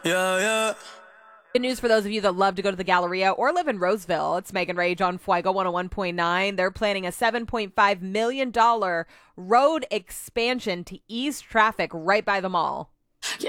Yeah, yeah. Good news for those of you that love to go to the Galleria or live in Roseville. It's Megan Rage on Fuego 101.9. They're planning a $7.5 million road expansion to ease traffic right by the mall.